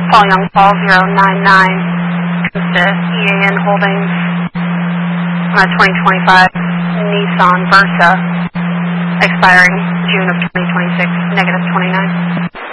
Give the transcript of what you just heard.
Paul Young, Paul 099, comes to EAN Holdings on a 2025 Nissan Versa, expiring June of 2026, -29.